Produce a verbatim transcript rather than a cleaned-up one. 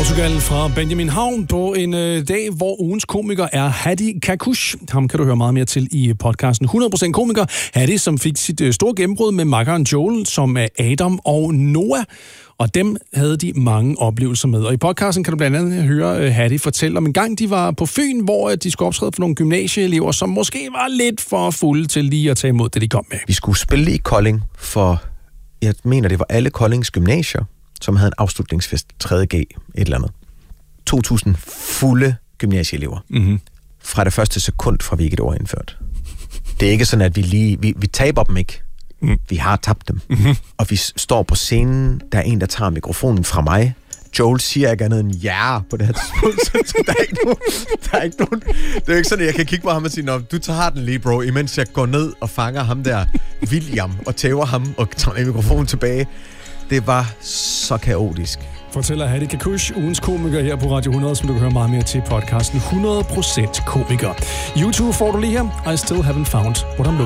Portugal fra Benjamin Havn på en øh, dag, hvor ugens komiker er Hadi Kakush. Ham kan du høre meget mere til i podcasten hundrede procent komiker. Hadi, som fik sit øh, store gennembrud med makkeren Joel, som er Adam og Noah. Og dem havde de mange oplevelser med. Og i podcasten kan du blandt andet høre øh, Hadi fortælle om en gang, de var på Fyn, hvor øh, de skulle optræde for nogle gymnasieelever, som måske var lidt for fulde til lige at tage imod det, de kom med. Vi skulle spille i Kolding for, jeg mener, det var alle Koldings gymnasier, som havde en afslutningsfest, tredje G, et eller andet. to tusind fulde gymnasieelever. Mm-hmm. Fra det første sekund, fra vi ikke et år indført. Det er ikke sådan, at vi lige... Vi, vi taber dem ikke. Mm. Vi har tabt dem. Mm-hmm. Og vi står på scenen, der er en, der tager mikrofonen fra mig. Joel siger ikke andet end ja på det her tidspunkt, så der er ikke nogen... Der er ikke nogen det er jo ikke sådan, at jeg kan kigge på ham og sige, nå, du tager den lige, bro, imens jeg går ned og fanger ham der, William, og tæver ham og tager mikrofonen tilbage. Det var så kaotisk. Fortæller Hadi Kakush, ugens komiker her på Radio hundrede, som du kan høre meget mere til podcasten hundrede procent komiker. YouTube får du lige her. I still haven't found what I'm looking